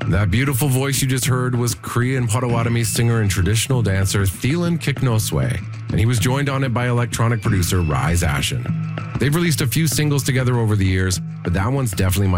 That beautiful voice you just heard was Cree and Potawatomi singer and traditional dancer Thielen Kiknoswe, and he was joined on it by electronic producer Rise Ashen. They've released a few singles together over the years, but that one's definitely my